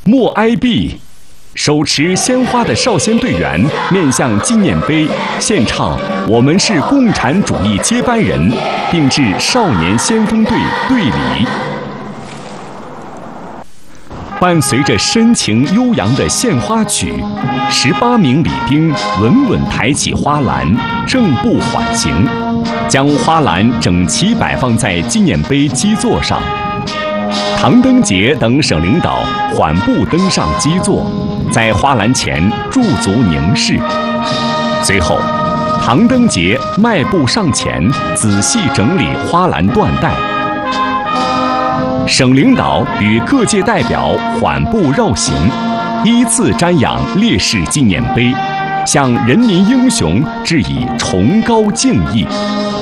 莫哀毕，手持鲜花的少先队员面向纪念碑，献唱“我们是共产主义接班人”，并致少年先锋队队礼。伴随着深情悠扬的献花曲，18名礼兵稳稳抬起花篮，正步缓行，将花篮整齐摆放在纪念碑基座上。唐登杰等省领导缓步登上基座，在花篮前驻足凝视。随后，唐登杰迈步上前，仔细整理花篮缎带。省领导与各界代表缓步绕行，依次瞻仰烈士纪念碑，向人民英雄致以崇高敬意。